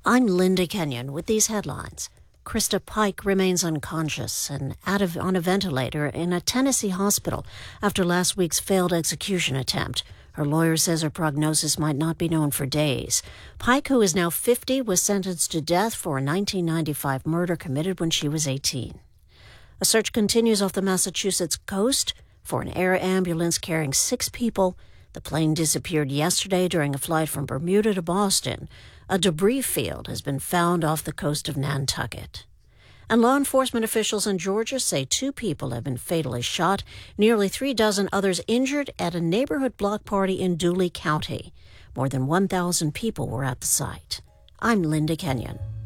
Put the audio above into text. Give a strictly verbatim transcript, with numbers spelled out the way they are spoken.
I'm Linda Kenyon with these headlines. Krista Pike remains unconscious and out of, on a ventilator in a Tennessee hospital after last week's failed execution attempt. Her lawyer says her prognosis might not be known for days. Pike, who is now fifty, was sentenced to death for a nineteen ninety-five murder committed when she was eighteen. A search continues off the Massachusetts coast for an air ambulance carrying six people. The plane disappeared yesterday during a flight from Bermuda to Boston. A debris field has been found off the coast of Nantucket. And law enforcement officials in Georgia say two people have been fatally shot, nearly three dozen others injured at a neighborhood block party in Dooley County. More than one thousand people were at the site. I'm Linda Kenyon.